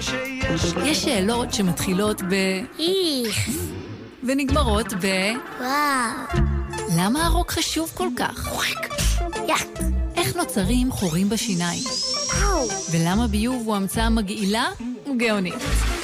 יש שאלות שמתחילות ב... איך. ונגמרות ב... וואו. למה הרוק חשוב כל כך? יח. איך נוצרים חורים בשיניים? אהו. ולמה ביוב הוא המצאה מגעילה וגאונית?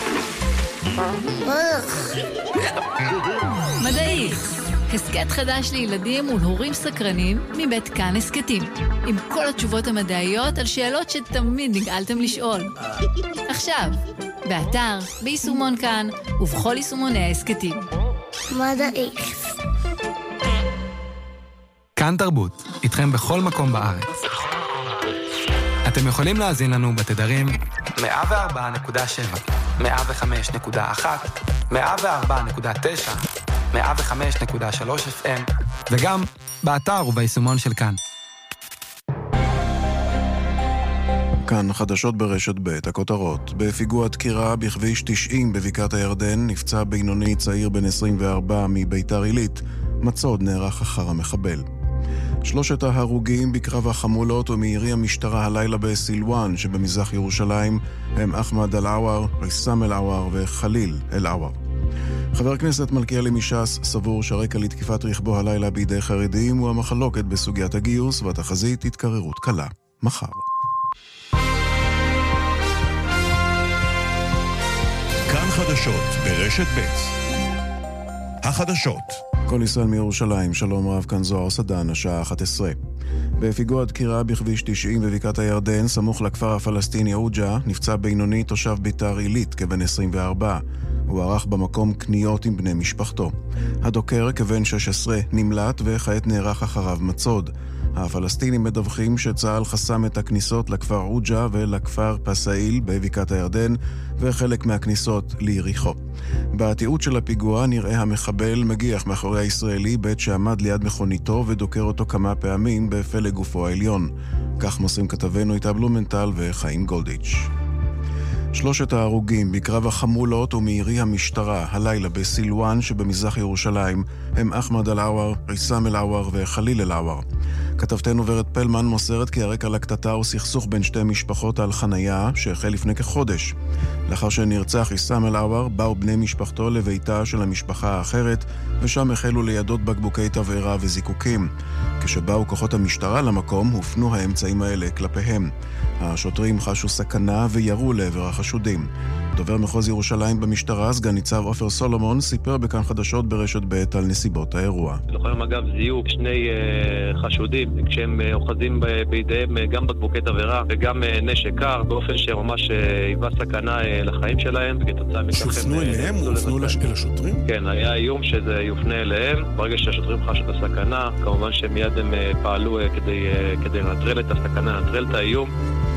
מדעיך. הסקט חדש לילדים ולהורים סקרנים מבית כאן הסקטים. עם כל התשובות המדעיות על שאלות שתמיד נגעלתם לשאול. עכשיו, באתר, ביישומון כאן ובכל יישומוני ההסקטים. מדעיך. כאן תרבות, איתכם בכל מקום בארץ. אתם יכולים להאזין לנו בתדרים 104.7, 105.1, 104.9, 105.3 FM, וגם באתר וביישומון של כאן. כאן חדשות ברשת ב' הכותרות. בפיגוע דקירה בכביש 90 בבקעת הירדן נפצע בינוני צעיר בן 24 מביתר עילית. מצוד נערך אחר המחבל. 3 ההרוגים בקרב החמולות ומעירי המשטרה הלילה בסילואן שבמזרח ירושלים הם אחמד אל-עוואר, ריסם אל-עוואר וחליל אל-עוואר. חבר הכנסת מלכיאלי מש"ס סבור שהרקע לתקיפת רכבו הלילה בידי חרדים הוא המחלוקת בסוגיית הגיוס והתחזית התקררות קלה. מחר. כאן חדשות ברשת ב' החדשות. כל ישראל מירושלים, שלום רב, כאן זוהר סדן, השעה 11. בפיגוע דקירה בכביש 90 בבקעת הירדן, סמוך לכפר הפלסטיני עוג'ה, נפצע בינוני תושב ביתר עילית כבן 24. הוא ערך במקום קניות עם בני משפחתו. הדוקר כבן 16 נמלט וכעת נערך אחריו מצוד. הפלסטינים מדווחים שצה"ל חסם את הכניסות לכפר עוג'ה ולכפר פסאיל בבקעת הירדן וחלק מהכניסות ליריחו. בתיעוד של הפיגוע נראה המחבל מגיח מאחורי הישראלי בעת שעמד ליד מכוניתו ודוקר אותו כמה פעמים בפלג גופו העליון. כך מוסרים כתבנו איתה בלומנטל וחיים גולדיץ'. 3 ההרוגים בקרב החמולות ומעירי המשטרה הלילה בסילואן שבמזרח ירושלים הם אחמד אל-עוואר, ריסם אל-עוואר וחליל אל-עוואר. כתבתנו ורד פלמן מוסרת כי הרקע לקטטה הוא סכסוך בין 2 משפחות על חנייה שהחל לפני כחודש. לאחר שנרצח ריסם אל-עוואר באו בני משפחתו לביתה של המשפחה האחרת ושם החלו לידות בקבוקי תבערה וזיקוקים. כשבאו כוחות המשטרה למקום הופנו האמצעים האלה כלפיהם. השוטרים חשו סכנה וירו לעבר החשודים. דובר מחוז ירושלים במשטרה, סגן ניצב עופר סולומון, סיפר בכאן חדשות ברשת ב' על נסיבות האירוע. לוחמים אגב זיהו 2 חשודים כשהם אוחזים בידיהם גם בקבוקי תבערה וגם נשק קר באופן שממש היווה סכנה לחיים שלהם. שופנו אליהם? הופנו לשוטרים? כן, היה איום שזה יופנה אליהם. ברגע שהשוטרים חשו את הסכנה, כמובן שמיד הם פעלו כדי לנטרל את הסכנה, לנטרל את האיום.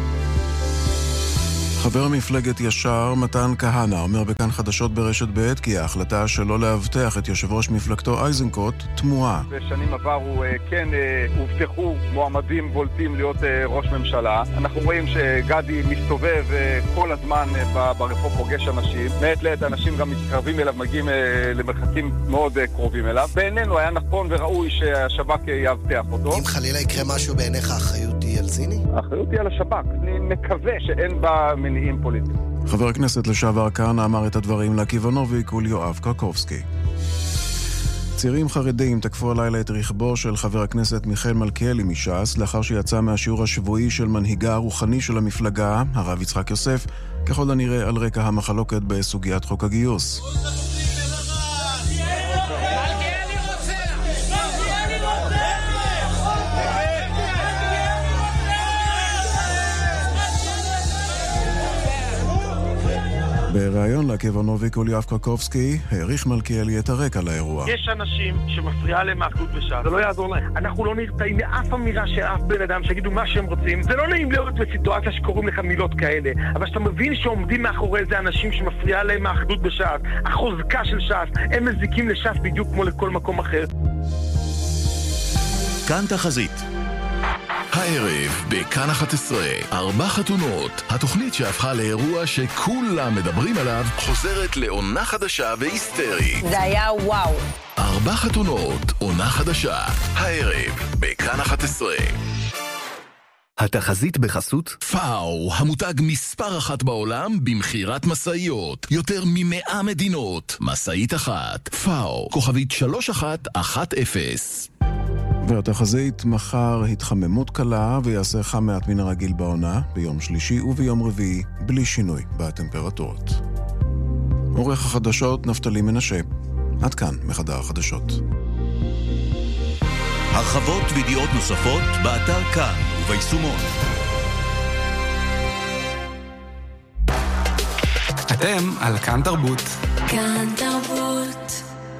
חבר מפלגת ישר מתן כהנא אומר בכאן חדשות ברשת ב' כי ההחלטה שלא להבטח את יושב ראש מפלגתו איזנקוט תמוהה. בשנים עברו כן הובטחו מועמדים בולטים להיות ראש ממשלה. אנחנו רואים שגדי מסתובב כל הזמן ברחוב פוגש אנשים. מעת לעת אנשים גם מתקרבים אליו, מגיעים למרחקים מאוד קרובים אליו. בעינינו היה נכון וראוי שהשב"כ יאבטח אותו. אם חלילה יקרה משהו בעיניך, האחריות היא על זיני? האחריות היא על השב"כ. אני מקווה שאין בה מניעים פוליטיים. חבר הכנסת לשעבר כהנא אמר את הדברים לעקיבנוביק וליואב קרקובסקי. צעירים חרדים תקפו הלילה את רכבו של חבר הכנסת מיכאל מלכיאלי מש"ס לאחר שיצא מהשיעור השבועי של מנהיגה הרוחני של המפלגה, הרב יצחק יוסף, ככל הנראה על רקע המחלוקת בסוגיית חוק הגיוס. בריאיון לעקיבנוביק וליואב קרקובסקי העריך מלכיאלי את הרקע לאירוע. יש אנשים שמפריעה להם האחדות בשעה, זה לא יעזור להם. אנחנו לא נרתעים מאף אמירה של אף בן אדם שיגידו מה שהם רוצים. זה לא נעים להיות בסיטואציה שקוראים לך מילות כאלה, אבל שאתה מבין שעומדים מאחורי זה אנשים שמפריעה להם האחדות בשעה, החוזקה של ש"ס, הם מזיקים לש"ס בדיוק כמו לכל מקום אחר. כאן תחזית. הערב בכאן 11, 4 חתונות. התוכנית שהפכה לאירוע שכולם מדברים עליו חוזרת לעונה חדשה והיסטרית. זה היה וואו. 4 חתונות, עונה חדשה. הערב בכאן 11. התחזית בחסות פאו, המותג מספר אחת בעולם במחירת מסעיות. יותר מ100 מדינות. מסעית אחת. פאו, כוכבית 3110. והתחזית מחר התחממות קלה ויעשה חם מעט מן הרגיל בעונה, ביום שלישי וביום רביעי, בלי שינוי בטמפרטורות. עורך החדשות נפתלי מנשה. עד כאן מחדר החדשות. הרחבות וידיעות נוספות באתר כאן וביישומון. אתם על כאן תרבות. כאן תרבות.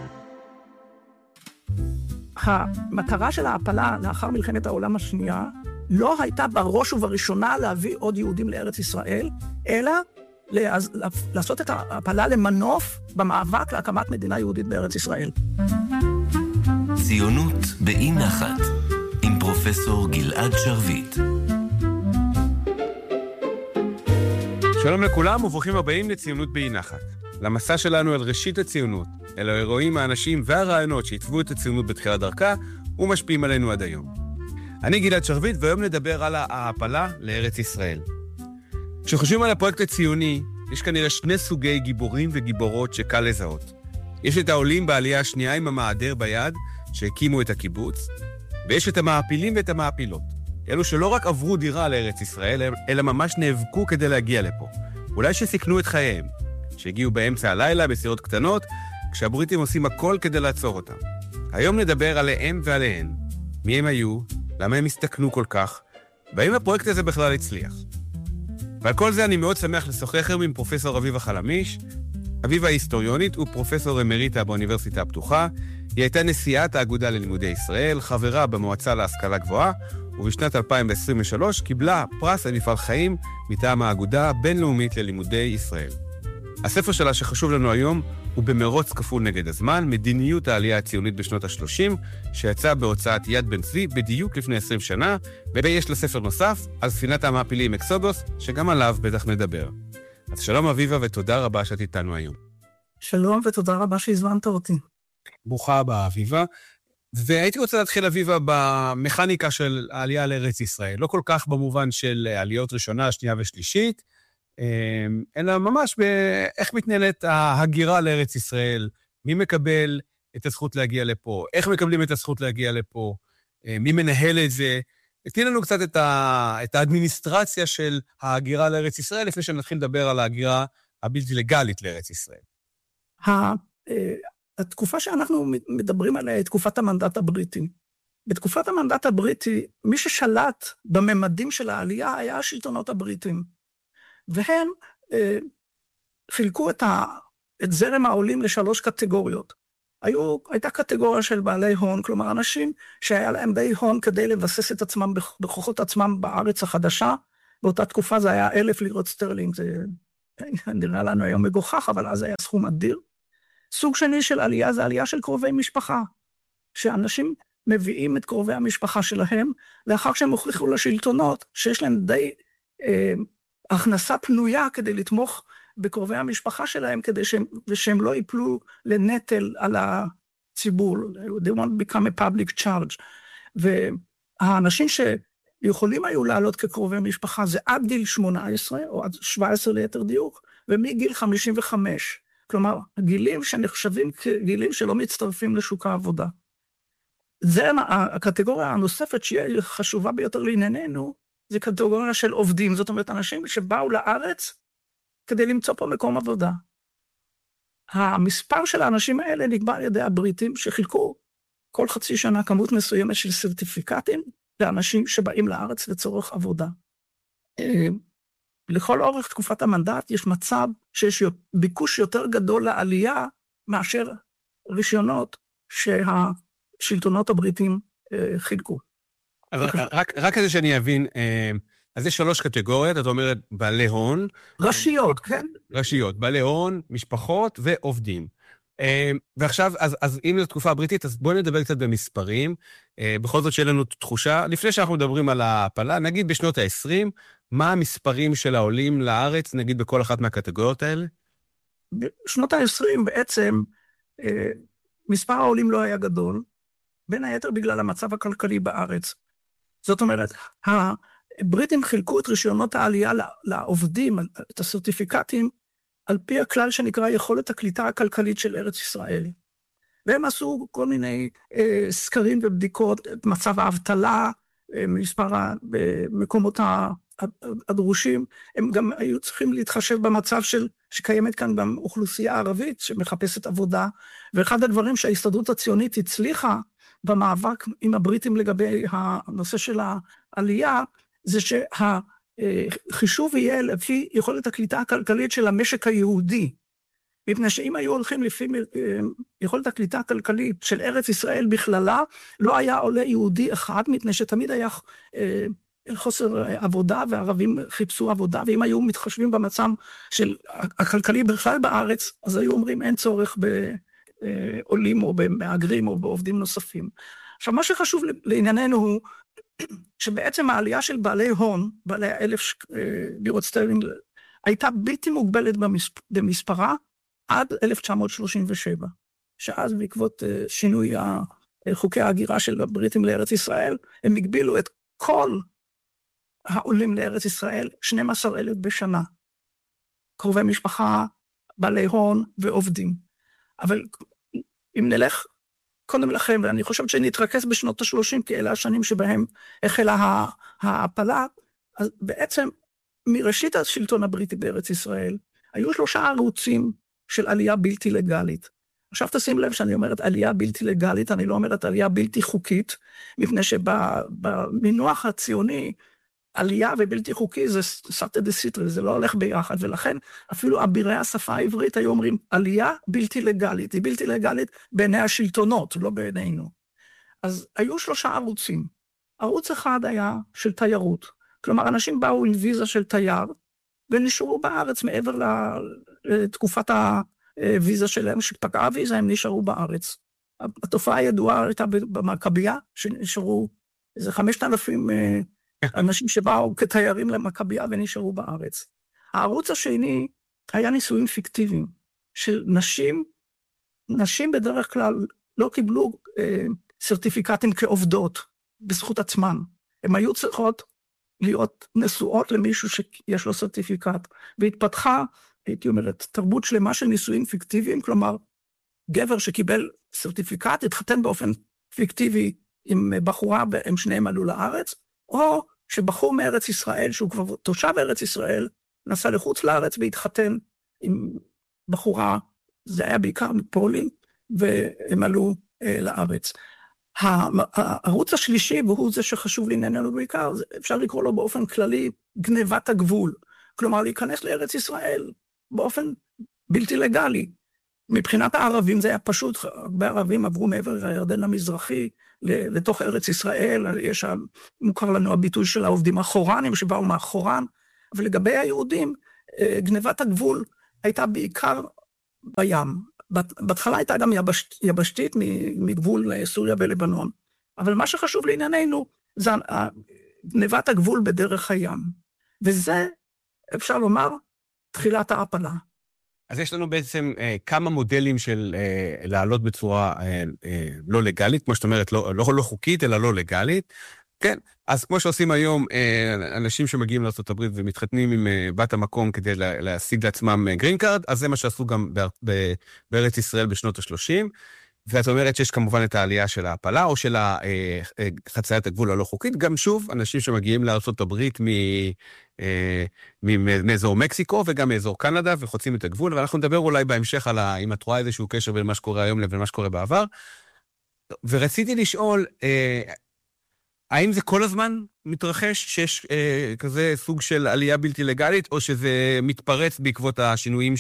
המטרה של ההפלה לאחר מלחמת העולם השנייה לא הייתה בראש ובראשונה להביא עוד יהודים לארץ ישראל, אלא לעשות את ההפלה למנוף במאבק להקמת מדינה יהודית בארץ ישראל. ציונות באי נחת, עם פרופסור גלעד שרביט. שלום לכולם וברוכים הבאים לציונות באי נחת. למסע שלנו אל ראשית הציונות, אל האירועים, האנשים והרעיונות שהתוו את הציונות בתחילת דרכה ומשפיעים עלינו עד היום. אני גלעד שרביט, והיום נדבר על ההעפלה לארץ ישראל. כשחושבים על הפרויקט הציוני, יש כנראה שני סוגי גיבורים וגיבורות שקל לזהות. יש את העולים בעלייה השנייה עם המעדר ביד, שהקימו את הקיבוץ, ויש את המעפילים ואת המעפילות. אלו שלא רק עברו דירה לארץ ישראל, אלא ממש נאבקו כדי להגיע לפה. אולי שסיכנו את חייהם, שהגיעו באמצע הלילה בסירות קטנות, כשהבריטים עושים הכל כדי לעצור אותם. היום נדבר עליהם ועליהן. מי הם היו? למה הם הסתכנו כל כך? והאם הפרויקט הזה בכלל הצליח? ועל כל זה אני מאוד שמח לשוחח היום עם פרופסור אביבה חלמיש. אביבה היסטוריונית ופרופסור אמריטה באוניברסיטה הפתוחה. היא הייתה נשיאת האגודה ללימודי ישראל, חברה במועצה להשכלה גבוהה, ובשנת 2023 קיבלה פרס על מפעל חיים מטעם האגודה הבינלאומית ללימודי ישראל. הספר שלה שחשוב לנו היום הוא במרוץ כפול נגד הזמן, מדיניות העלייה הציונית בשנות ה-30, שיצא בהוצאת יד בן צבי בדיוק לפני 20 שנה, ויש לה ספר נוסף על ספינת המעפילים אקסודוס, שגם עליו בטח נדבר. אז שלום אביבה ותודה רבה שאת איתנו היום. שלום ותודה רבה שהזמנת אותי. ברוכה הבאה אביבה. והייתי רוצה להתחיל אביבה במכניקה של העלייה לארץ ישראל, לא כל כך במובן של עליות ראשונה, שנייה ושלישית, אלא ממש באיך מתנהלת ההגירה לארץ ישראל, מי מקבל את הזכות להגיע לפה, איך מקבלים את הזכות להגיע לפה, מי מנהל את זה. תני לנו קצת את האדמיניסטרציה של ההגירה לארץ ישראל, לפני שנתחיל לדבר על ההגירה הבלתי לגלית לארץ ישראל. התקופה שאנחנו מדברים עליה היא תקופת המנדט הבריטי. בתקופת המנדט הבריטי, מי ששלט בממדים של העלייה היה השלטונות הבריטים. והם חילקו את זרם העולים לשלוש קטגוריות. הייתה קטגוריה של בעלי הון, כלומר אנשים שהיה להם די הון כדי לבסס את עצמם בכוחות עצמם בארץ החדשה. באותה תקופה זה היה 1,000 לירות סטרלינג, זה נראה לנו היום מגוחך, אבל אז היה סכום אדיר. סוג שני של עלייה זה עלייה של קרובי משפחה, שאנשים מביאים את קרובי המשפחה שלהם, לאחר שהם הוכיחו לשלטונות שיש להם די הכנסה פנויה כדי לתמוך בקרובי המשפחה שלהם, כדי שהם לא ייפלו לנטל על הציבור. They won't become a public charge. והאנשים שיכולים היו לעלות כקרובי משפחה זה עד גיל 18, או עד 17 ליתר דיוק, ומגיל 55. כלומר, גילים שנחשבים כגילים שלא מצטרפים לשוק העבודה. זה הקטגוריה הנוספת שהיא חשובה ביותר לענייננו, זה קטגוריה של עובדים, זאת אומרת, אנשים שבאו לארץ כדי למצוא פה מקום עבודה. המספר של האנשים האלה נקבע על ידי הבריטים, שחילקו כל חצי שנה כמות מסוימת של סרטיפיקטים, לאנשים שבאים לארץ לצורך עבודה. לכל אורך תקופת המנדט יש מצב שיש ביקוש יותר גדול לעלייה מאשר רישיונות שהשלטונות הבריטים חילקו. רק כזה שאני אבין, אז יש שלוש קטגוריות, את אומרת בעלי הון. ראשיות, כן. ראשיות, בעלי הון, משפחות ועובדים. ועכשיו, אז אם זו תקופה הבריטית, אז בואו נדבר קצת במספרים. בכל זאת שיהיה לנו תחושה, לפני שאנחנו מדברים על ההפלה, נגיד בשנות ה-20, מה המספרים של העולים לארץ, נגיד בכל אחת מהקטגוריות האלה? בשנות ה-20 בעצם, מספר העולים לא היה גדול, בין היתר בגלל המצב הכלכלי בארץ. זאת אומרת, הבריטים חילקו את רישיונות העלייה לעובדים, את הסרטיפיקטים, על פי הכלל שנקרא יכולת הקליטה הכלכלית של ארץ ישראל. והם עשו כל מיני סקרים ובדיקות, מצב האבטלה, מספר המקומות הדרושים, הם גם היו צריכים להתחשב במצב שקיימת כאן באוכלוסייה הערבית, שמחפשת עבודה, ואחד הדברים שההסתדרות הציונית הצליחה במאבק עם הבריטים לגבי הנושא של העלייה, זה שהחישוב יהיה לפי יכולת הקליטה הכלכלית של המשק היהודי, מפני שאם היו הולכים לפי יכולת הקליטה הכלכלית של ארץ ישראל בכללה, לא היה עולה יהודי אחד, מפני שתמיד היה חוסר עבודה, והערבים חיפשו עבודה, ואם היו מתחשבים במצב של הכלכלי בכלל בארץ, אז היו אומרים אין צורך בעולים או במהגרים או בעובדים נוספים. עכשיו, מה שחשוב לענייננו הוא, שבעצם העלייה של בעלי הון, בעלי 1,000 לירות סטרלינג, הייתה בלתי מוגבלת במספרה, עד 1937, שאז בעקבות שינוי חוקי ההגירה של הבריטים לארץ ישראל, הם הגבילו את כל העולים לארץ ישראל, 12,000 בשנה. קרובי משפחה, בעלי הון ועובדים. אבל אם נלך קודם לכן, ואני חושבת שנתרכז בשנות ה-30, כי אלה השנים שבהם החלה ההעפלה, אז בעצם מראשית השלטון הבריטי בארץ ישראל, היו 3 ערוצים של עלייה בלתי לגלית. עכשיו תשים לב שאני אומרת עלייה בלתי לגלית, אני לא אומרת עלייה בלתי חוקית, מפני שבמינוח הציוני, עלייה ובלתי חוקי זה סרטה דה סיטרל, זה לא הולך ביחד, ולכן אפילו אבירי השפה העברית היו אומרים, עלייה בלתי לגלית, היא בלתי לגלית בעיני השלטונות, לא בעינינו. אז היו 3 ערוצים. ערוץ אחד היה של תיירות, כלומר אנשים באו עם ויזה של תייר, ונשארו בארץ מעבר לתקופת הוויזה שלהם, שפקעה הוויזה, הם נשארו בארץ. התופעה הידועה הייתה במכבייה, שנשארו איזה 5,000 אנשים שבאו כתיירים למכבייה ונשארו בארץ. הערוץ השני היה נישואים פיקטיביים, של נשים בדרך כלל לא קיבלו סרטיפיקטים כעובדות בזכות עצמן. הן היו צריכות להיות נשואות למישהו שיש לו סרטיפיקט, והתפתחה, הייתי אומרת, תרבות שלמה של נישואים פיקטיביים, כלומר, גבר שקיבל סרטיפיקט, התחתן באופן פיקטיבי עם בחורה, והם שניהם עלו לארץ, או שבחור מארץ ישראל, שהוא כבר תושב ארץ ישראל, נסע לחוץ לארץ והתחתן עם בחורה, זה היה בעיקר מפולין, והם עלו לארץ. הערוץ השלישי, והוא זה שחשוב לענייננו בעיקר, אפשר לקרוא לו באופן כללי גנבת הגבול. כלומר, להיכנס לארץ ישראל באופן בלתי לגלי. מבחינת הערבים זה היה פשוט, הרבה ערבים עברו מעבר הירדן המזרחי, לתוך ארץ ישראל, יש מוכר לנו הביטוי של העובדים החורנים, שבאו מהחורן, אבל לגבי היהודים, גנבת הגבול הייתה בעיקר בים. בהתחלה הייתה גם יבשתית מגבול סוריה ולבנון. אבל מה שחשוב לענייננו, זה גנבת הגבול בדרך הים. וזה, אפשר לומר, תחילת ההעפלה. אז יש לנו בעצם כמה מודלים של לעלות בצורה לא לגלית, כמו שאת אומרת, לא חוקית, אלא לא לגלית. כן, אז כמו שעושים היום, אנשים שמגיעים לארצות הברית ומתחתנים עם בת המקום כדי להשיג לעצמם גרין קארד, אז זה מה שעשו גם בארץ ישראל בשנות ה-30, ואת אומרת שיש כמובן את העלייה של ההעפלה, או של חציית הגבול הלא חוקית, גם שוב, אנשים שמגיעים לארצות הברית מאזור מקסיקו, וגם מאזור קנדה, וחוצים את הגבול, ואנחנו נדבר אולי בהמשך על אם את רואה איזשהו קשר בין מה שקורה היום לבין מה שקורה בעבר, ורציתי לשאול, האם זה כל הזמן מתרחש שיש כזה סוג של עלייה בלתי לגלית, או שזה מתפרץ בעקבות השינויים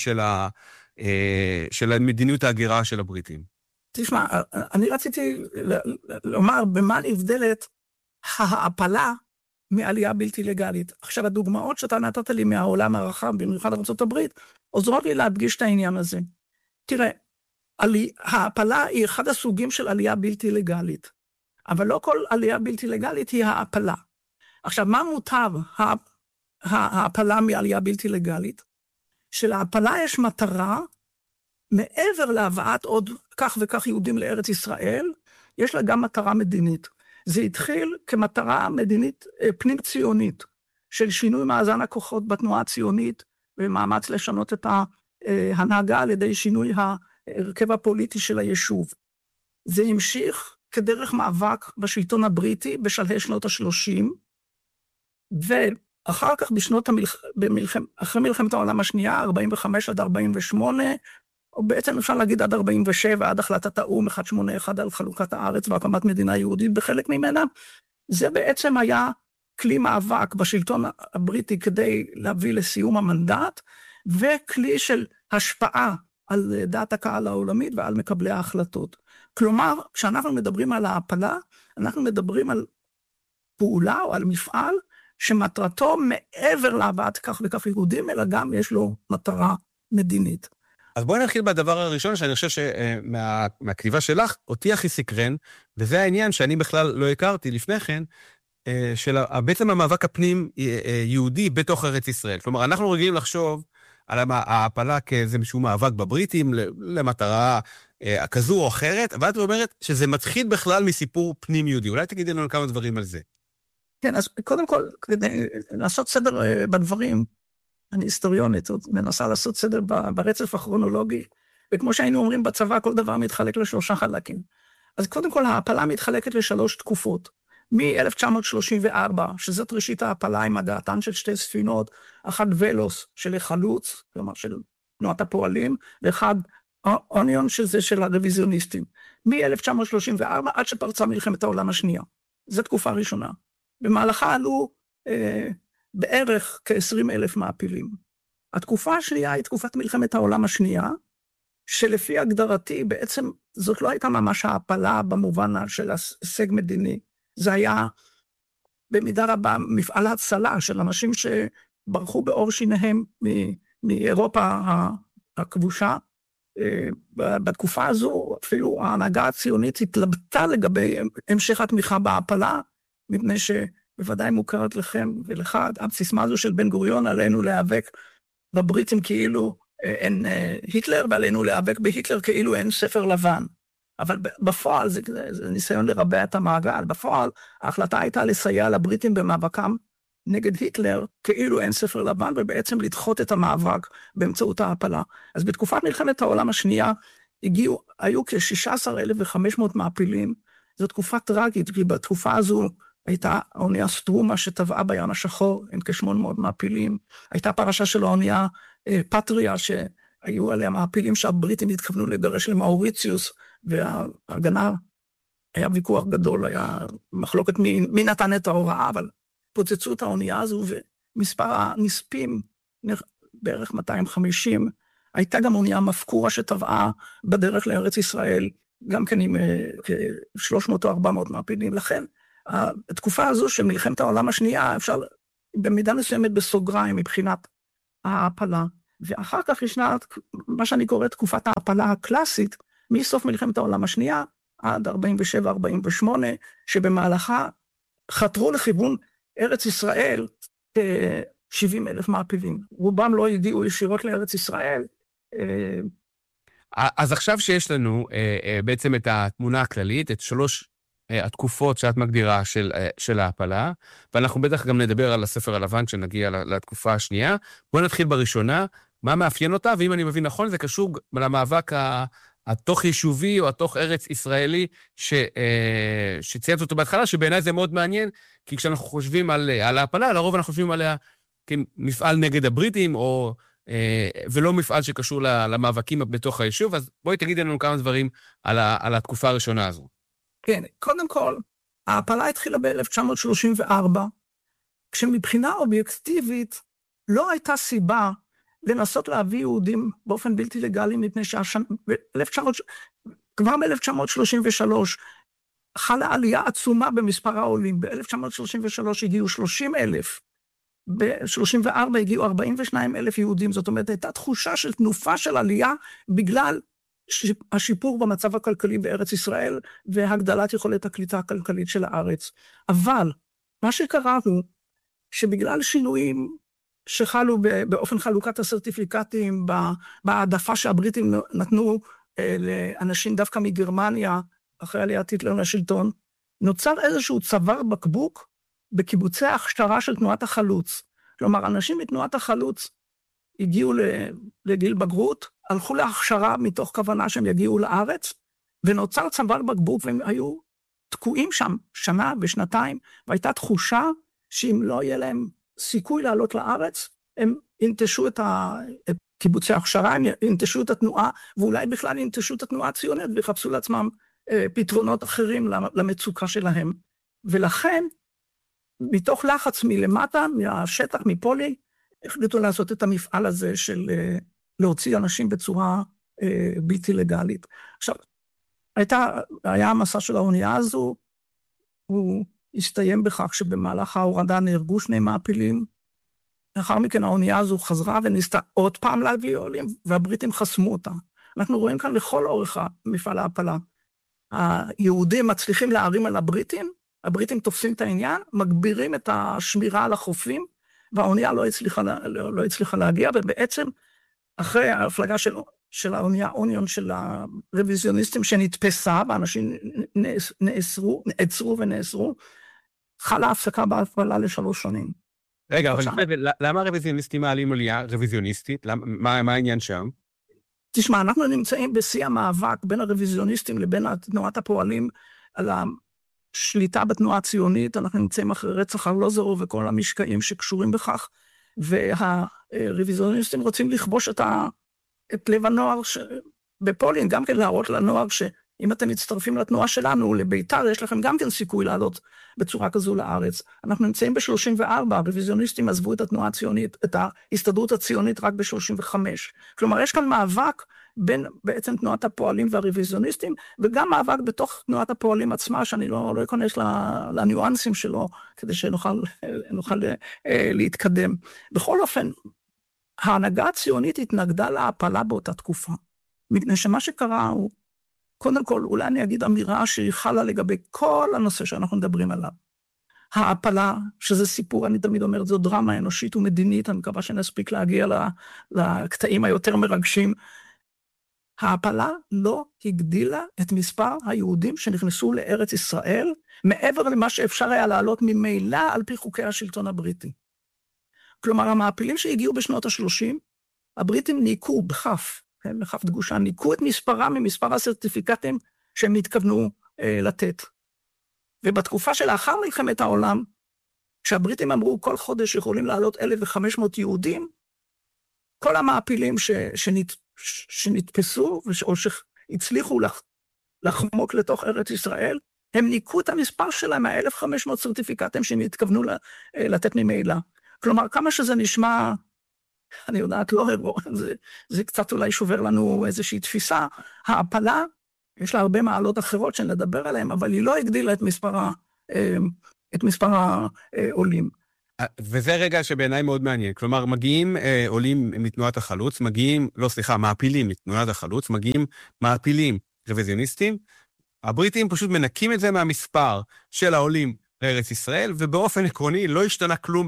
של מדיניות ההגירה של הבריטים? תשמע, אני רציתי לומר במה נבדלת ההעפלה מעלייה בלתי לגלית. עכשיו, הדוגמאות שאתה נתת לי מהעולם הרחב, במיוחד ארצות הברית, עוזרות לי להדגיש את העניין הזה. תראה, ההעפלה היא אחד הסוגים של עלייה בלתי לגלית, אבל לא כל עלייה בלתי לגלית היא ההעפלה. עכשיו, מה מותר ההעפלה מעלייה בלתי לגלית? שלהעפלה יש מטרה, מעבר להבאת עוד כך וכך יהודים לארץ ישראל, יש לה גם מטרה מדינית. זה התחיל כמטרה מדינית פנים ציונית. של שינוי מאזן הכוחות בתנועה הציונית, ומאמץ לשנות את ההנהגה על ידי שינוי ההרכב הפוליטי של היישוב. זה המשיך כדרך מאבק בשלטון הבריטי בשלהי שנות ה-30, ואחר כך אחרי מלחמת העולם השנייה, 45 עד 48, או בעצם אפשר להגיד עד 47, עד החלטת האו"ם 181 על חלוקת הארץ והקמת מדינה יהודית בחלק ממנה, זה בעצם היה כלי מאבק בשלטון הבריטי כדי להביא לסיום המנדט, וכלי של השפעה על דעת הקהל העולמית ועל מקבלי ההחלטות. כלומר, כשאנחנו מדברים על ההפלה, אנחנו מדברים על פעולה או על מפעל שמטרתו מעבר להבאת כך וכך יהודים, אלא גם יש לו מטרה מדינית. אז בואי נתחיל בדבר הראשון, שאני חושב שמהכתיבה שלך, אותי הכי סקרן, וזה העניין שאני בכלל לא הכרתי לפני כן, של בעצם המאבק הפנים יהודי בתוך ארץ ישראל. כלומר, אנחנו רגילים לחשוב על ההפלה כאיזה משהו מאבק בבריטים, למטרה כזו או אחרת, אבל את אומרת שזה מתחיל בכלל מסיפור פנים יהודי. אולי תגידי לנו כמה דברים על זה. כן, אז קודם כל, כדי לעשות סדר בדברים, אני היסטוריונית, מנסה לעשות סדר ברצף הכרונולוגי, וכמו שהיינו אומרים בצבא, כל דבר מתחלק לשלושה חלקים. אז קודם כל, ההפלה מתחלקת לשלוש תקופות. מ-1934, שזאת ראשית ההפלה עם הגעתן של שתי ספינות, אחת ולוס של החלוץ, כלומר של תנועת הפועלים, ואחד אוניון שזה של הרוויזיוניסטים. מ-1934 עד שפרצה מלחמת העולם השנייה. זו תקופה ראשונה. במהלכה עלו בערך כ-20,000 מעפילים. התקופה השנייה היא תקופת מלחמת העולם השנייה, שלפי הגדרתי בעצם זאת לא הייתה ממש ההפלה במובן של הישג מדיני, זה היה במידה רבה מפעל הצלה של אנשים שברחו באור שיניהם מאירופה הכבושה. בתקופה הזו אפילו ההנהגה הציונית התלבטה לגבי המשך התמיכה בהפלה, מפני שבוודאי מוכרת לכם ולך, הסיסמה הזו של בן גוריון, עלינו להיאבק בבריטים כאילו אין היטלר, ועלינו להיאבק בהיטלר כאילו אין ספר לבן. אבל בפועל זה ניסיון לרבע את המעגל. בפועל ההחלטה הייתה לסייע לבריטים במאבקם נגד היטלר, כאילו אין ספר לבן, ובעצם לדחות את המאבק באמצעות ההפלה. אז בתקופת מלחמת העולם השנייה היו כ-16,500 מעפילים. זו תקופה טרגית, כי בתקופה הזו הייתה האונייה סטרומה שטבעה בים השחור, עם כ-800 מעפילים. הייתה פרשה של האונייה פטריה, שהיו עליה מעפילים שהבריטים התכוונו לגרש למאוריציוס, וההגנה, היה ויכוח גדול, היה מחלוקת מי נתן את ההוראה, אבל פוצצו את האונייה הזו, ומספר הנספים, בערך 250, הייתה גם אונייה מפקורה שטבעה בדרך לארץ ישראל, גם כן עם 300 או 400 מעפילים. לכן, התקופה הזו של מלחמת העולם השנייה, אפשר במידה מסוימת בסוגריים מבחינת ההפלה, ואחר כך ישנה מה שאני קורא תקופת ההפלה הקלאסית, מסוף מלחמת העולם השנייה עד 47-48, שבמהלכה חתרו לכיוון ארץ ישראל 70,000 מעפילים. רובם לא הגיעו ישירות לארץ ישראל. אז עכשיו שיש לנו בעצם את התמונה הכללית, את שלוש התקופות שאת מגדירה של ההפלה, ואנחנו בטח גם נדבר על הספר הלבן כשנגיע לתקופה השנייה. בואו נתחיל בראשונה, מה מאפיין אותה, ואם אני מבין נכון, זה קשור למאבק התוך יישובי או התוך ארץ ישראלי שציינת אותו בהתחלה, שבעיניי זה מאוד מעניין, כי כשאנחנו חושבים על ההפלה, לרוב אנחנו חושבים עליה כמפעל נגד הבריטים, ולא מפעל שקשור למאבקים בתוך היישוב, אז בואי תגידי לנו כמה דברים על התקופה הראשונה הזו. כן, קודם כל, ההפלה התחילה ב-1934, כשמבחינה אובייקטיבית לא הייתה סיבה לנסות להביא יהודים באופן בלתי לגלי, מפני כבר ב-1933 חלה עלייה עצומה במספר העולים. ב-1933 הגיעו 30,000, ב-34 הגיעו 42,000 יהודים, זאת אומרת, הייתה תחושה של תנופה של עלייה, בגלל השיפור במצב הכלכלי בארץ ישראל, והגדלת יכולת הקליטה הכלכלית של הארץ. אבל מה שקרה הוא, שבגלל שינויים שחלו באופן חלוקת הסרטיפיקטים, בהעדפה שהבריטים נתנו לאנשים דווקא מגרמניה, אחרי עליית היטלר לשלטון, נוצר איזשהו צוואר בקבוק בקיבוצי ההכשרה של תנועת החלוץ. כלומר, אנשים מתנועת החלוץ הגיעו לגיל בגרות, הלכו להכשרה מתוך כוונה שהם יגיעו לארץ, ונוצר צוואר בקבוק, והם היו תקועים שם שנה ושנתיים, והייתה תחושה שאם לא יהיה להם סיכוי לעלות לארץ, הם ינטשו את קיבוצי ההכשרה, הם ינטשו את התנועה, ואולי בכלל ינטשו את התנועה הציונית, ויחפשו לעצמם פתרונות אחרים למצוקה שלהם. ולכן, מתוך לחץ מלמטה, מהשטח, מפולי, החליטו לעשות את המפעל הזה של להוציא אנשים בצורה בלתי לגלית. עכשיו, היה המסע של האונייה הזו, הוא הסתיים בכך שבמהלך ההורדה נהרגו 2 מעפילים, לאחר מכן האונייה הזו חזרה וניסתה עוד פעם להביא עולים, והבריטים חסמו אותה. אנחנו רואים כאן לכל אורך מפעל ההפלה. היהודים מצליחים להערים על הבריטים, הבריטים תופסים את העניין, מגבירים את השמירה על החופים, והאונייה לא הצליחה להגיע, ובעצם אחרי ההפלגה של האוניון של הרוויזיוניסטים שנתפסה, ואנשים נעצרו ונאסרו, חלה הפסקה בהפעלה ל3 שנים. רגע, אבל למה הרוויזיוניסטים מעלים עלייה רוויזיוניסטית? מה העניין שם? תשמע, אנחנו נמצאים בשיא המאבק בין הרוויזיוניסטים לבין תנועת הפועלים על השליטה בתנועה הציונית, אנחנו נמצאים אחרי רצח ארלוזורוב וכל המשקעים שקשורים בכך, והרוויזיוניסטים רוצים לכבוש את לב הנוער בפולין, גם כן להראות לנוער שאם אתם מצטרפים לתנועה שלנו, לביתר, יש לכם גם כן סיכוי לעלות בצורה כזו לארץ. אנחנו נמצאים ב-34, הרוויזיוניסטים עזבו את התנועה הציונית, את ההסתדרות הציונית רק ב-35. כלומר, יש כאן מאבק בין בעצם תנועת הפועלים והרוויזיוניסטים, וגם מאבק בתוך תנועת הפועלים עצמה, שאני לא אכנס לניואנסים שלו, כדי שנוכל להתקדם. בכל אופן, ההנהגה הציונית התנגדה להפלה באותה תקופה. מפני שמה שקרה הוא, קודם כל, אולי אני אגיד אמירה שהיא חלה לגבי כל הנושא שאנחנו מדברים עליו. ההפלה, שזה סיפור, אני תמיד אומר, זו דרמה אנושית ומדינית, אני מקווה שנספיק להגיע לקטעים היותר מרגשים. ההפלה לא הגדילה את מספר היהודים שנכנסו לארץ ישראל, מעבר למה שאפשר היה לעלות ממילא על פי חוקי השלטון הבריטי. כלומר, המעפילים שהגיעו בשנות ה-30, הבריטים ניקו בכף דגושה, ניקו את מספרם ממספר הסרטיפיקטים שהם התכוונו לתת. ובתקופה שלאחר מלחמת העולם, כשהבריטים אמרו כל חודש יכולים לעלות 1,500 יהודים, כל המעפילים שנתפסו, או שהצליחו לחמוק לתוך ארץ ישראל, הם ניקו את המספר שלהם, 1,500 סרטיפיקטים שהם התכוונו לתת ממילא. כלומר, כמה שזה נשמע, אני יודעת, לא הרואי, זה קצת אולי שובר לנו איזושהי תפיסה. ההפלה, יש לה הרבה מעלות אחרות שנדבר עליהן, אבל היא לא הגדילה את מספר העולים. וזה רגע שבעיניי מאוד מעניין. כלומר, מגיעים עולים מתנועת החלוץ, מעפילים מתנועת החלוץ, מגיעים מעפילים רוויזיוניסטים, הבריטים פשוט מנקים את זה מהמספר של העולים לארץ ישראל, ובאופן עקרוני לא השתנה כלום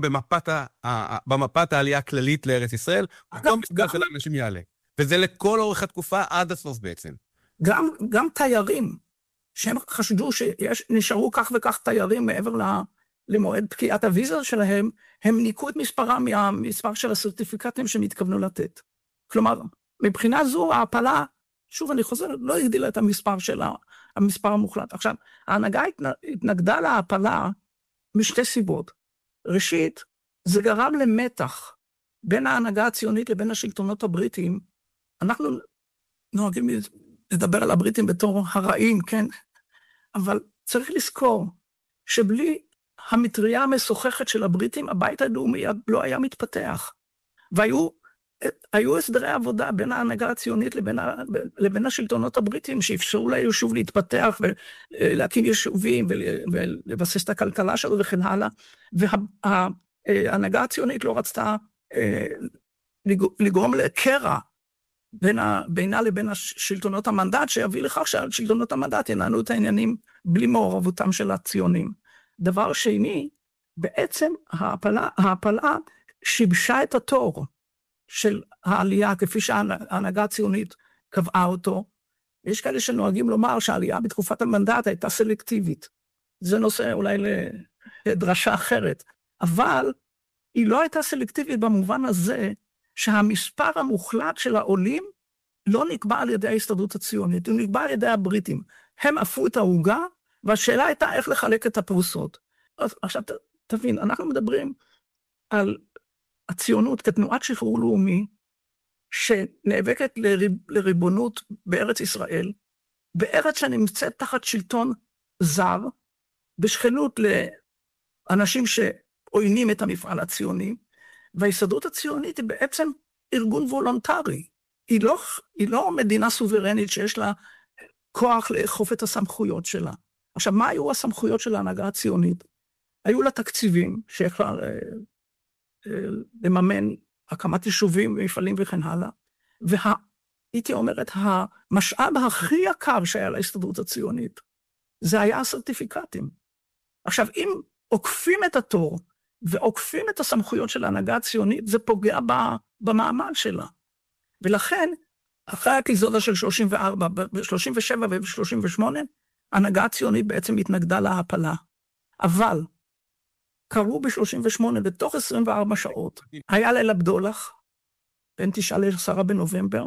במפת העלייה הכללית לארץ ישראל, אותו מספר של האנשים יעלה. וזה לכל אורך התקופה עד הסוף בעצם. גם תיירים, שהם חשדו שנשארו כך וכך תיירים מעבר למועד פקיעת הוויזה שלהם, הם ניקו את מספרם מהמספר של הסרטיפיקטים שהם התכוונו לתת. כלומר, מבחינה זו, ההפלה, שוב אני חוזר, לא הגדילה את המספר המוחלט. עכשיו, ההנהגה התנגדה להפלה משתי סיבות. ראשית, זה גרם למתח בין ההנהגה הציונית לבין השלטונות הבריטיים. אנחנו נוהגים לדבר על הבריטים בתור הרעים, כן? אבל צריך לזכור שבלי המטריה המשוחכת של הבריטים, הבית הלאומי לא היה מתפתח. והיו הסדרי עבודה בין ההנהגה הציונית לבין השלטונות הבריטים, שאפשרו ליישוב להתפתח ולהקים יישובים ולבסס את הכלכלה שלו וכן הלאה. וההנהגה הציונית לא רצתה לגרום לקרע בינה לבין השלטונות המנדט, שיביא לכך שהשלטונות המנדט ינהלו את העניינים בלי מעורבותם של הציונים. דבר שני, בעצם ההפלה שיבשה את התור של העלייה, כפי שההנהגה הציונית קבעה אותו. יש כאלה שנוהגים לומר שהעלייה בתקופת המנדט הייתה סלקטיבית. זה נושא אולי דרשה אחרת. אבל היא לא הייתה סלקטיבית במובן הזה, שהמספר המוחלט של העולים לא נקבע על ידי ההסתדרות הציונית, הוא נקבע על ידי הבריטים. הם עפו את העוגה, והשאלה הייתה איך לחלק את הפרוסות. עכשיו תבין, אנחנו מדברים על הציונות כתנועת שחרור לאומי, שנאבקת לריבונות בארץ ישראל, בארץ שנמצאת תחת שלטון זר, בשכנות לאנשים שעוינים את המפעל הציוני, וההסתדרות הציונית היא בעצם ארגון וולונטרי. היא לא מדינה סוברנית שיש לה כוח לאכוף את הסמכויות שלה. עכשיו, מה היו הסמכויות של ההנהגה הציונית? היו לה תקציבים שיכולה לממן הקמת יישובים ומפעלים וכן הלאה, והייתי אומרת, המשאב הכי יקר שהיה להסתדרות הציונית, זה היה הסרטיפיקטים. עכשיו, אם עוקפים את התור, ועוקפים את הסמכויות של ההנהגה הציונית, זה פוגע במעמד שלה. ולכן, אחרי האפיזודה של 34, ב-37 וב-38, ההנהגה הציונית בעצם התנגדה להפלה. אבל, קראו ב-38, בתוך 24 שעות, היה ליל הבדולח, בין 9 ל-10 בנובמבר,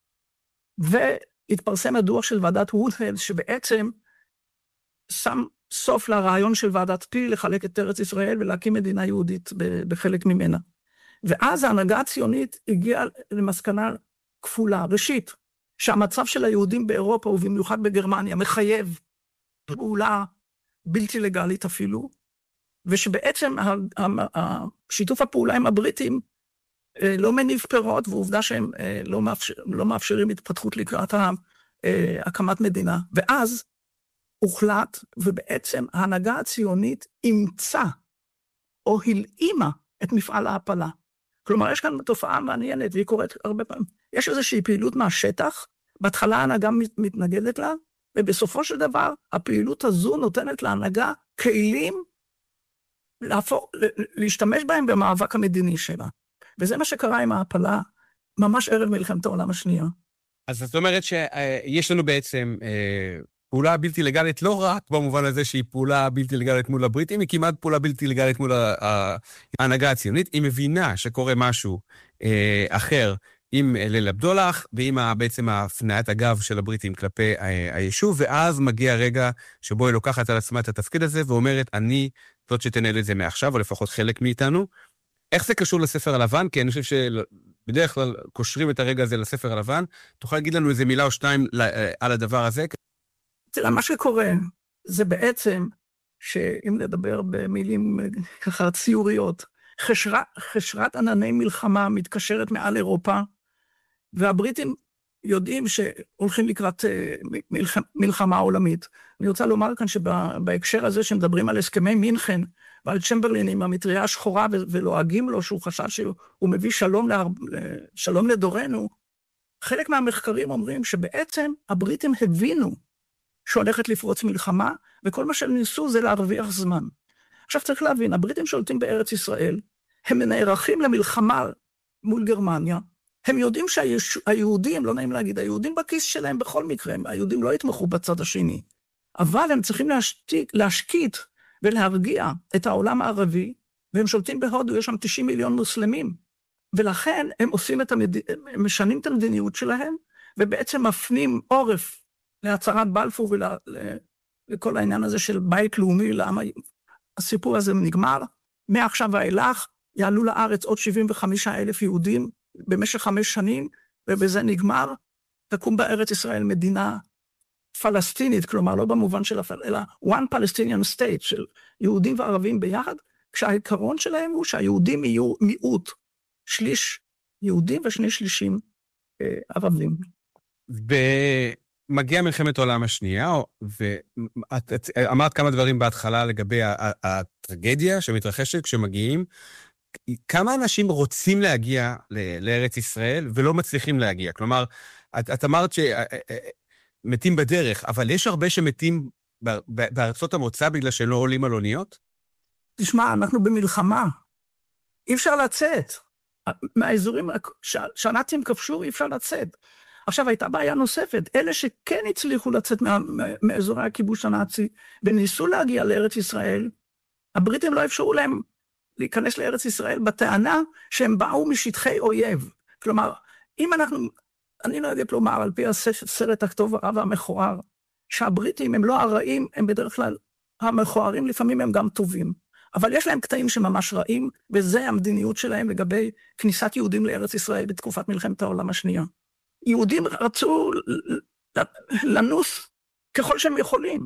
והתפרסם הדוח של ועדת וודהד, שבעצם שם סוף לרעיון של ועדת פי לחלק את ארץ ישראל ולהקים מדינה יהודית בחלק ממנה. ואז ההנהגה הציונית הגיעה למסקנה כפולה. ראשית, שהמצב של היהודים באירופה ובמיוחד בגרמניה מחייב פעולה בלתי לגלית אפילו, ושבעצם שיתוף הפעולה עם הבריטים לא מניב פירות, ועובדה שהם לא מאפשרים התפתחות לקראת הקמת מדינה. ואז הוחלט, ובעצם ההנהגה הציונית אימצה או הלאימה את מפעל ההפלה. כלומר, יש כאן תופעה מעניינת, והיא קורית הרבה פעמים. יש איזושהי פעילות מהשטח, בהתחלה ההנהגה מתנגדת לה, ובסופו של דבר, הפעילות הזו נותנת להנהגה כלים להשתמש בהם במאבק המדיני שלה. וזה מה שקרה עם ההפלה, ממש ערב מלחמת העולם השנייה. אז זאת אומרת שיש לנו בעצם פעולה בלתי לגלית, לא רק במובן הזה שהיא פעולה בלתי לגלית מול הבריטים, היא כמעט פעולה בלתי לגלית מול ההנהגה הציונית. היא מבינה שקורה משהו אחר עם ליל הבדולח, ועם בעצם הפניית הגב של הבריטים כלפי היישוב, ואז מגיע רגע שבו היא לוקחת על עצמה את התפקיד הזה, ואומרת, אני זאת שתנהל את זה מעכשיו, או לפחות חלק מאיתנו. איך זה קשור לספר הלבן? כי אני חושב שבדרך כלל קושרים את הרגע הזה לספר הלבן. תוכל להגיד לנו איזה מילה או שתיים על הדבר הזה? תראה, מה שקורה זה בעצם, שאם נדבר במילים ככה ציוריות, חשרת ענני מלחמה מתקשרת מעל אירופה, והבריטים יודעים שהולכים לקראת מלחמה עולמית. אני רוצה לומר כאן שבהקשר הזה שמדברים על הסכמי מינכן, ועל צ'מברלין עם המטריה השחורה ולועגים לו שהוא חשב שהוא מביא שלום לדורנו, חלק מהמחקרים אומרים שבעצם הבריטים הבינו שהולכת לפרוץ מלחמה, וכל מה שהם ניסו זה להרוויח זמן. עכשיו צריך להבין, הבריטים שולטים בארץ ישראל, הם נערכים למלחמה מול גרמניה, הם יודעים שהיהודים, לא נעים להגיד, היהודים בכיס שלהם בכל מקרה, היהודים לא יתמכו בצד השני, אבל הם צריכים להשקיט ולהרגיע את העולם הערבי, והם שולטים בהודו, יש שם 90 מיליון מוסלמים, ולכן הם הם משנים את המדיניות שלהם, ובעצם מפנים עורף להצהרת בלפור ולכל העניין הזה של בית לאומי, הסיפור הזה נגמר, מעכשיו ואילך יעלו לארץ עוד 75,000 יהודים במשך 5 שנים, ובזה נגמר, תקום בארץ ישראל מדינה פלסטינית, כלומר לא במובן של אלא one Palestinian state, של יהודים וערבים ביחד, כשהעיקרון שלהם הוא שהיהודים יהיו מיעוט, שליש יהודים ושני שלישים ערבים. מגיעה מלחמת העולם השנייה, ואת אמרת כמה דברים בהתחלה לגבי הטרגדיה שמתרחשת כשמגיעים. כמה אנשים רוצים להגיע לארץ ישראל ולא מצליחים להגיע? כלומר, את אמרת שמתים בדרך, אבל יש הרבה שמתים בארצות המוצא בגלל שהם לא עולים על אוניות? תשמע, אנחנו במלחמה. אי אפשר לצאת. מהאזורים שהנאצים כבשו, אי אפשר לצאת. עכשיו, הייתה בעיה נוספת. אלה שכן הצליחו לצאת מאזורי הכיבוש הנאצי, וניסו להגיע לארץ ישראל, הבריטים לא אפשרו להם להיכנס לארץ ישראל בטענה שהם באו משטחי אויב. כלומר, אם אני לא יודע כלומר, על פי הסרט הכתוב הרע והמכוער, שהבריטים הם לא הרעים, הם בדרך כלל המכוערים, לפעמים הם גם טובים. אבל יש להם קטעים שממש רעים, וזה המדיניות שלהם לגבי כניסת יהודים לארץ ישראל בתקופת מלחמת העולם השנייה. יהודים רצו לנוס ככל שהם יכולים.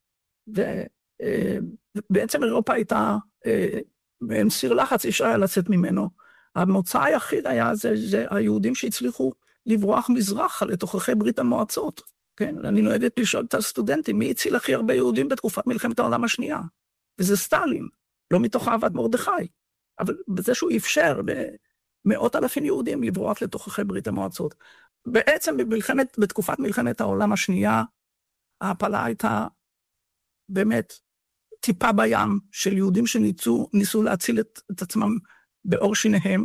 ובעצם אירופה הייתה בין סיר לחץ, איש היה לצאת ממנו. המוצא היחיד היה זה היהודים שהצליחו לברוח מזרחה לתוככי ברית המועצות. כן? אני לא יודעת לשאול את הסטודנטים, מי הציל הכי הרבה יהודים בתקופת מלחמת העולם השנייה? וזה סטלין, לא מתוך אהבת מרדכי. אבל בזה שהוא אפשר למאות אלפים יהודים לברוח לתוככי ברית המועצות. בעצם בתקופת מלחמת העולם השנייה, ההפלה הייתה באמת טיפה בים של יהודים שניסו להציל את עצמם באור שיניהם,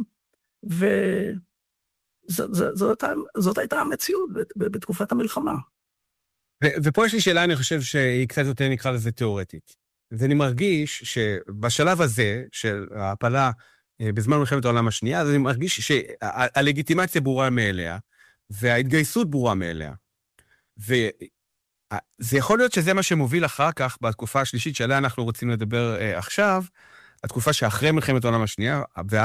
וזאת הייתה המציאות בתקופת המלחמה. ופה יש לי שאלה, אני חושב שהיא קצת יותר נקרא לזה תיאורטית. ואני מרגיש שבשלב הזה של ההפלה בזמן מלחמת העולם השנייה, אז אני מרגיש שהלגיטימציה ברורה מאליה, וההתגייסות ברורה מאליה. וזה יכול להיות שזה מה שמוביל אחר כך, בתקופה השלישית שעליה אנחנו רוצים לדבר עכשיו, התקופה שאחרי מלחמת העולם השנייה,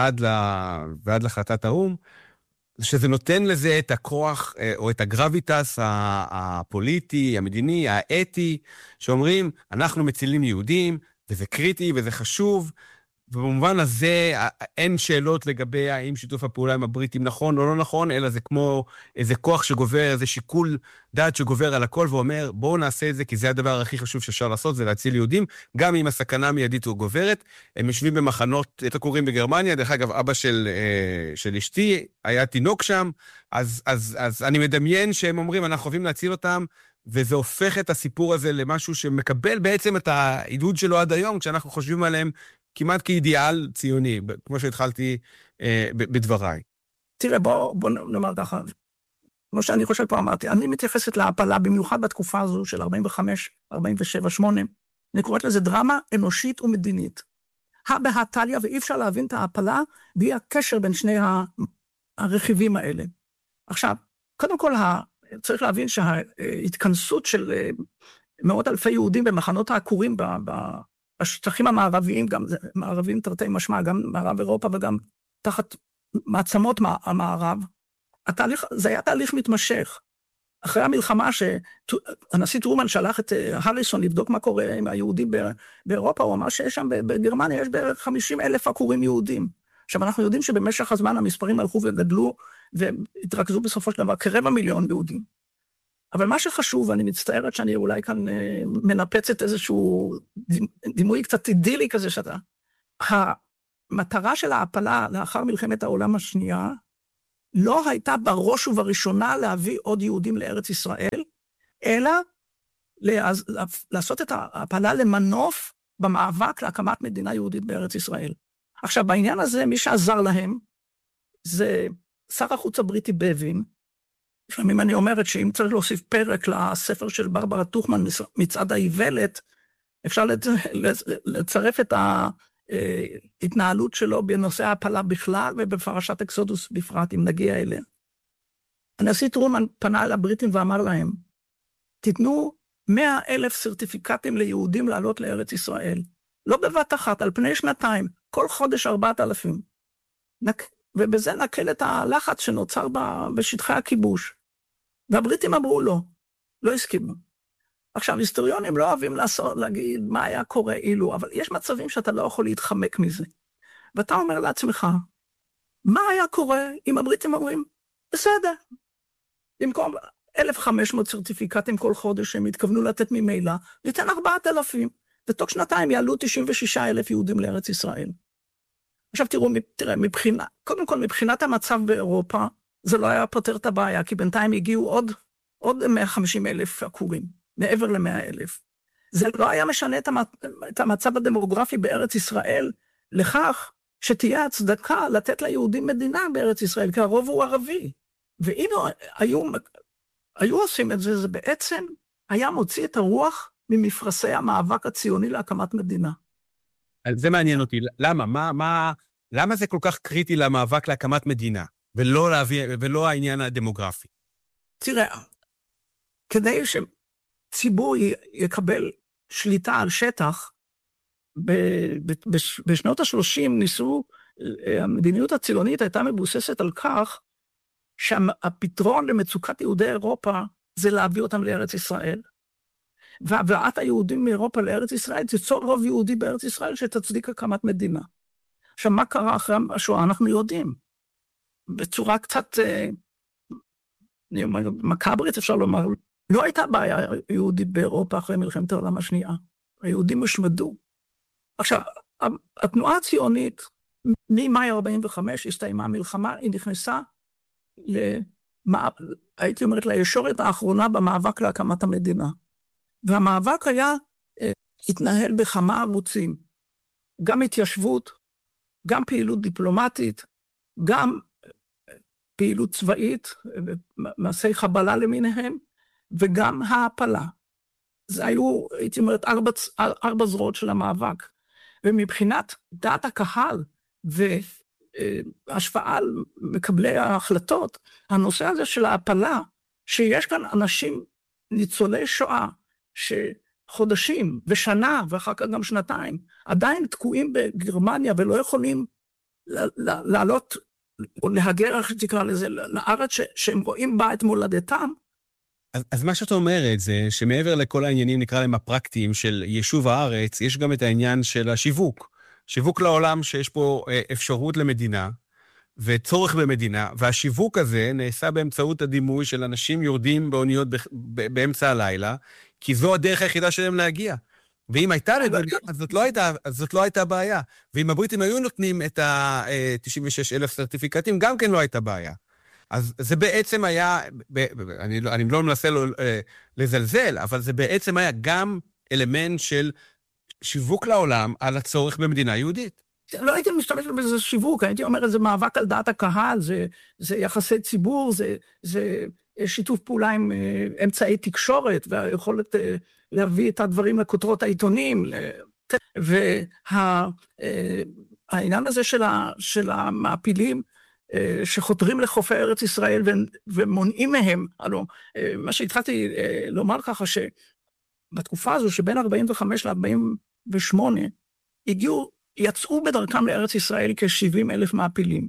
ועד להחלטת האו"ם, שזה נותן לזה את הכוח, או את הגרביטס הפוליטי, המדיני, האתי, שאומרים, אנחנו מצילים יהודים, וזה קריטי, וזה חשוב, ובמובן הזה אין שאלות לגבי האם שיתוף הפעולה עם הבריטים נכון או לא נכון, אלא זה כמו איזה כוח שגובר, איזה שיקול דעת שגובר על הכל, ואומר, בואו נעשה את זה, כי זה הדבר הכי חשוב שאפשר לעשות, זה להציל יהודים, גם אם הסכנה המיידית הוא גוברת. הם יושבים במחנות תקורים בגרמניה, דרך אגב, אבא של אשתי היה תינוק שם, אז אני מדמיין שהם אומרים, אנחנו חייבים להציל אותם, וזה הופך את הסיפור הזה למשהו שמקבל בעצם את העידוד שלו עד היום, כשאנחנו חושבים עליהם כמעט כאידיאל ציוני, כמו שהתחלתי בדבריי. תראה, בוא נאמר ככה, כמו שאני חושב פה אמרתי, אני מתייחסת להפלה, במיוחד בתקופה הזו של 45, 47, 8, אני קוראת לזה דרמה אנושית ומדינית. בהטליה, ואי אפשר להבין את ההפלה, בלי הקשר בין שני הרכיבים האלה. עכשיו, קודם כל, צריך להבין שההתכנסות של מאות אלפי יהודים במחנות העקורים השטחים המערביים, גם מערבים תרתי משמע, גם מערב אירופה וגם תחת מעצמות המערב, זה היה תהליך מתמשך. אחרי המלחמה שהנשיא טרומן שלח את הריסון לבדוק מה קורה עם היהודים באירופה, הוא אמר שיש שם בגרמניה יש בערך 50,000 עקורים יהודים. עכשיו אנחנו יודעים שבמשך הזמן המספרים הלכו וגדלו, והתרכזו בסופו של דבר כ250,000 יהודים. אבל מה שחשוב, ואני מצטערת שאני אולי כאן מנפצת איזשהו דימוי קצת אידילי כזה שאתה, המטרה של ההפלה לאחר מלחמת העולם השנייה, לא הייתה בראש ובראשונה להביא עוד יהודים לארץ ישראל, אלא לעשות את ההפלה למנוף במאבק להקמת מדינה יהודית בארץ ישראל. עכשיו, בעניין הזה, מי שעזר להם, זה שר החוץ הבריטי בווין, לפעמים אני אומרת שאם צריך להוסיף פרק לספר של ברברה טוכמן, מצעד האיוולת, אפשר לצרף את ההתנהלות שלו בנושא ההפלה בכלל, ובפרשת אקסודוס בפרט, אם נגיע אליה. הנשיא טרומן פנה אל הבריטים ואמר להם, תיתנו 100,000 סרטיפיקטים ליהודים לעלות לארץ ישראל. לא בבת אחת, על פני שנתיים, כל חודש 4,000. ובזה נקל את הלחץ שנוצר בשטחי הכיבוש. והבריטים אמרו לא הסכימו. עכשיו, היסטוריונים לא אוהבים להגיד מה היה קורה אילו, אבל יש מצבים שאתה לא יכול להתחמק מזה. ואתה אומר לעצמך, מה היה קורה אם הבריטים אומרים, בסדר, במקום 1,500 סרטיפיקטים כל חודש שהם התכוונו לתת ממילא, ניתן 4,000, ותוך שנתיים יעלו 96,000 יהודים לארץ ישראל. עכשיו תראה, קודם כל מבחינת המצב באירופה, זה לא היה פותר את הבעיה, כי בינתיים הגיעו עוד 150,000 עקורים, מעבר ל100,000. זה לא היה משנה את המצב הדמוגרפי בארץ ישראל, לכך שתהיה הצדקה לתת ליהודים מדינה בארץ ישראל, כי הרוב הוא ערבי. ואם היו עושים את זה, זה בעצם היה מוציא את הרוח ממפרסי המאבק הציוני להקמת מדינה. זה מעניין אותי. למה? למה זה כל כך קריטי למאבק להקמת מדינה, ולא העניין הדמוגרפי? תראה, כדי שציבור יקבל שליטה על שטח, בשנות ה-30 ניסו, המדיניות הציונית הייתה מבוססת על כך, שהפתרון למצוקת יהודי אירופה, זה להביא אותם לארץ ישראל. והבאת היהודים מאירופה לארץ ישראל, תיצור רוב יהודי בארץ ישראל שתצדיק הקמת מדינה. עכשיו, מה קרה אחרי השואה? אנחנו יודעים. בצורה קצת מקברית, אפשר לומר, לא הייתה בעיה יהודית באירופה אחרי מלחמת העולם השנייה. היהודים הושמדו. עכשיו, התנועה הציונית, ממאי 45 הסתיימה המלחמה, היא נכנסה הייתי אומרת, לישורת האחרונה במאבק להקמת המדינה. והמאבק התנהל בכמה ערוצים. גם התיישבות, גם פעילות דיפלומטית, גם פעילות צבאית, מעשי חבלה למיניהם, וגם העפלה. זה היו, הייתי אומרת, 4 זרועות של המאבק. ומבחינת דעת הקהל והשפעה על מקבלי ההחלטות, הנושא הזה של ההפלה, שיש כאן אנשים ניצולי שואה, שחודשים ושנה ואחר כך גם שנתיים, עדיין תקועים בגרמניה ולא יכולים לעלות או להגר, איך תקרא לזה, לארץ שהם רואים בה את מולדתם. אז מה שאת אומרת זה שמעבר לכל העניינים, נקרא להם הפרקטיים של יישוב הארץ, יש גם את העניין של השיווק. שיווק לעולם שיש פה אפשרות למדינה וצורך במדינה, והשיווק הזה נעשה באמצעות הדימוי של אנשים יורדים באוניות באמצע הלילה, כי זו הדרך היחידה שלהם להגיע. ואם הייתה לדרגה, אז זאת לא הייתה בעיה. ואם הבריטים היו נותנים את ה-96,000 סרטיפיקטים, גם כן לא הייתה בעיה. אז זה בעצם היה, אני לא מנסה לזלזל, אבל זה בעצם היה גם אלמנט של שיווק לעולם על הצורך במדינה יהודית. לא הייתי משתמש בזה שיווק, הייתי אומר, זה מאבק על דעת הקהל, זה יחסי ציבור, זה שיתוף פעולה עם אמצעי תקשורת, והיכולת להביא את הדברים לכותרות העיתונים, והעניין הזה של המעפילים, שחותרים לחופי ארץ ישראל ומונעים מהם, הלוא, מה שהתחלתי לומר ככה, שבתקופה הזו שבין 45 ל-48, יצאו בדרכם לארץ ישראל כ-70,000 מעפילים.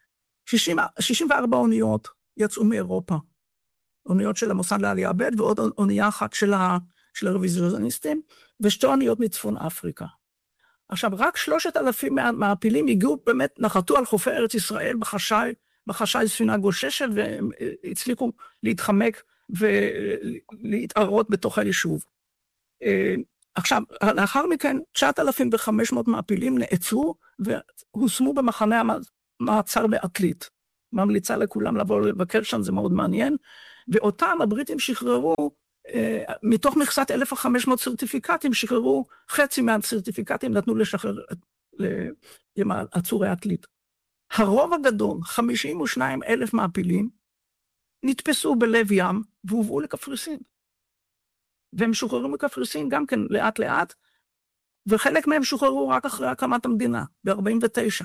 64 אוניות יצאו מאירופה, אוניות של המוסד לעלייה ב' ועוד אונייה אחת של הרוויזיוניסטים, ושתי אוניות מצפון אפריקה. עכשיו, רק 3,000 מעפילים הגיעו באמת, נחתו על חופי ארץ ישראל בחשאי ספינה גוששת, והם הצליחו להתחמק ולהתערות בתוך היישוב. עכשיו, לאחר מכן, 9,500 מעפילים נעצרו, והושמו במחנה המעצר בעתלית. ממליצה לכולם לבוא לבקר שם, זה מאוד מעניין. ואותם הבריטים שחררו, מתוך מכסת 1,500 סרטיפיקטים, שחררו חצי מהסרטיפיקטים, נתנו לשחרר עצורי עתלית. הרוב הגדול, 52,000 מעפילים, נתפסו בלב ים, והובאו לקפריסין. והם שוחררו מקפריסין גם כן לאט לאט, וחלק מהם שוחררו רק אחרי הקמת המדינה, ב-49.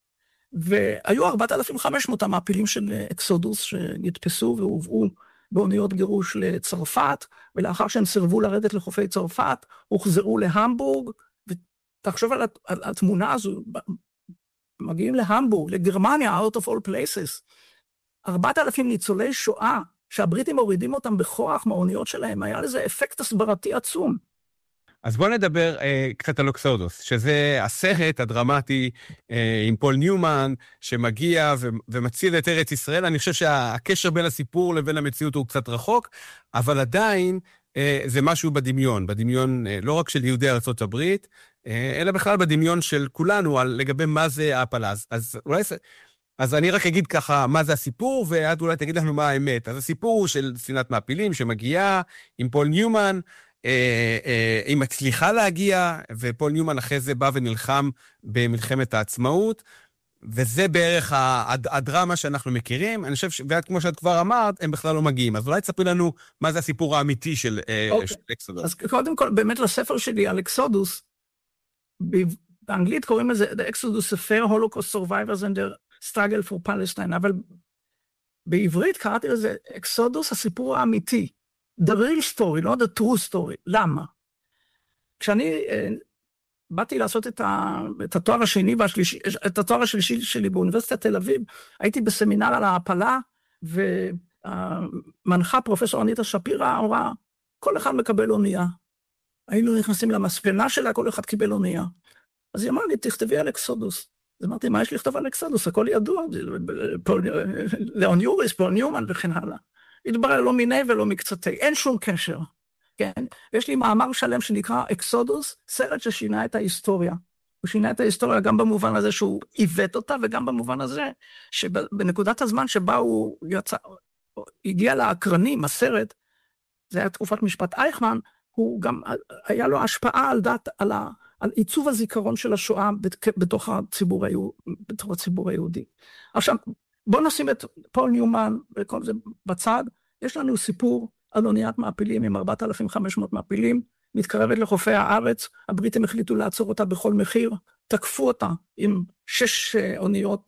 והיו 4,500 המעפילים של אקסודוס שנתפסו והובאו באוניות גירוש לצרפת, ולאחר שהם סירבו לרדת לחופי צרפת, הוחזרו להמבורג, ותחשוב על התמונה הזו, מגיעים להמבורג, לגרמניה, out of all places, 4,000 ניצולי שואה, שהבריטים מורידים אותם בכוח מהאוניות שלהם, היה לזה אפקט הסברתי עצום. אז בואו נדבר קצת על אקסודוס, שזה הסרט הדרמטי עם פול ניומן, שמגיע ומציל את ארץ ישראל. אני חושב שהקשר בין הסיפור לבין המציאות הוא קצת רחוק, אבל עדיין זה משהו בדמיון לא רק של יהודי ארצות הברית, אלא בכלל בדמיון של כולנו, לגבי מה זה ההפלה. אז אני רק אגיד ככה מה זה הסיפור, ועד אולי תגיד לנו מה האמת. אז הסיפור הוא של ספינת מעפילים שמגיעה עם פול ניומן, היא מצליחה להגיע, ופול ניומן אחרי זה בא ונלחם במלחמת העצמאות, וזה בערך הדרמה שאנחנו מכירים. אני חושב, ועד כמו שאת כבר אמרת, הם בכלל לא מגיעים. אז אולי תספרי לנו מה זה הסיפור האמיתי של אקסודוס. אז קודם כל, באמת לספר שלי על אקסודוס, באנגלית קוראים לזה The Exodus of Fair Holocaust Survivors and their Struggle for Palestine, אבל בעברית קראתי לזה אקסודוס, הסיפור האמיתי. The real story, לא the true story. למה? כשאני באתי לעשות את התואר השני והשלישי, את התואר השלישי שלי באוניברסיטת תל אביב, הייתי בסמינר על ההפלה, והמנחה פרופסור אניטה שפירא אמרה, כל אחד מקבל אונייה. היינו נכנסים למספנה שלה, כל אחד קיבל אונייה. אז היא אמרה לי, תכתבי על אקסודוס. אז אמרתי, מה יש לכתוב על אקסודוס? הכל ידוע, לאון יוריס, פול ניומן וכן הלאה. התברר לא מיני ולא מקצתי, אין שום קשר. כן? יש לי מאמר שלם שנקרא אקסודוס, סרט ששינה את ההיסטוריה. הוא שינה את ההיסטוריה גם במובן הזה שהוא עיוות אותה, וגם במובן הזה שבנקודת הזמן שבה הוא הגיע לאקרנים, הסרט, זה היה תקופת משפט אייכמן, הוא גם היה לו השפעה על עיצוב הזיכרון של השואה בתוך הציבור היהודי. עכשיו, בואו נשים את פול ניומן וכל זה בצד, יש לנו סיפור על אוניית מעפילים עם 4,500 מעפילים, מתקרבת לחופי הארץ, הבריטים החליטו לעצור אותה בכל מחיר, תקפו אותה עם 6 אוניות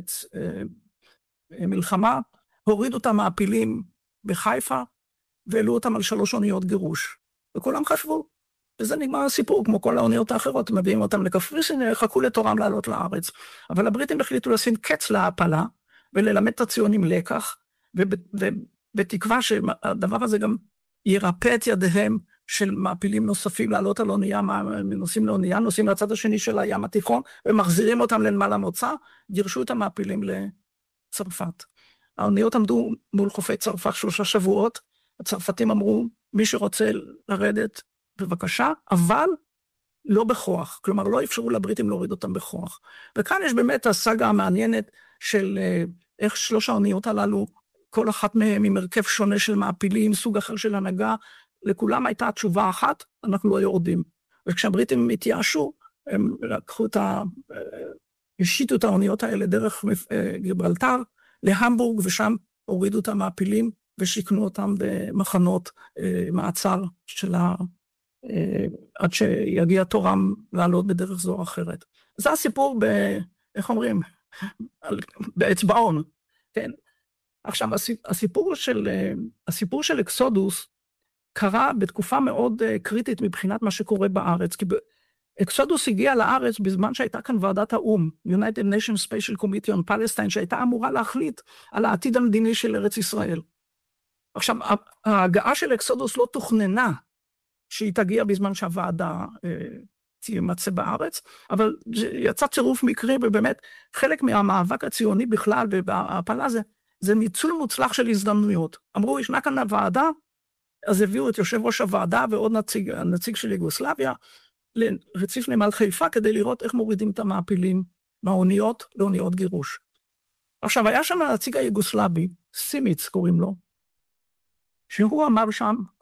מלחמה, הורידו אותה מעפילים בחיפה, והעלו אותם על 3 אוניות גירוש. וכולם חשבו, וזה נגמר הסיפור, כמו כל האוניות האחרות, מביאים אותם לקפריסין, חכו לתורם לעלות לארץ. אבל הבריטים החליטו לשים קץ להפלה, וללמד את הציונים לקח, ובתקווה שהדבר הזה גם ירפא את ידיהם של מעפילים נוספים, לעלות על אונייה, נוסעים לאונייה, נוסעים לצד השני של הים התיכון, ומחזירים אותם לנמל המוצא, גירשו את המעפילים לצרפת. האוניות עמדו מול חופי צרפת 3 שבועות, הצרפתים אמרו, מי שרוצה לרדת, בבקשה, אבל לא בכוח. כלומר, לא אפשרו לבריטים להוריד אותם בכוח. וכאן יש באמת הסאגה המעניינת של איך 3 האוניות הללו, כל אחת מהם עם הרכב שונה של מעפילים, סוג אחר של הנהגה, לכולם הייתה תשובה אחת, אנחנו לא יורדים. וכשהבריטים התייאשו, הם לקחו השיתו את האוניות האלה דרך גיברלטר, להמבורג, ושם הורידו את המעפילים, ושיקנו אותם במחנות מעצר עד שיגיע תורם לעלות בדרך זו או אחרת. זה הסיפור איך אומרים? באצבעון. כן. עכשיו, הסיפור של אקסודוס קרה בתקופה מאוד קריטית מבחינת מה שקורה בארץ, כי אקסודוס הגיע לארץ בזמן שהייתה כאן ועדת האום, United Nations Special Committee on Palestine, שהייתה אמורה להחליט על העתיד המדיני של ארץ ישראל. עכשיו, ההגעה של אקסודוס לא תוכננה שהיא תגיע בזמן שהוועדה תימצא בארץ, אבל יצא צירוף מקרי, ובאמת חלק מהמאבק הציוני בכלל, וההפלה זה ניצול מוצלח של הזדמנויות. אמרו, ישנה כאן הוועדה, אז הביאו את יושב ראש הוועדה ועוד נציג של יוגוסלביה, לרציף נמל חיפה, כדי לראות איך מורידים את המעפילים מהאוניות לאוניות גירוש. עכשיו, היה שם הנציג היוגוסלבי, סימיץ קוראים לו, שהוא אמר שם,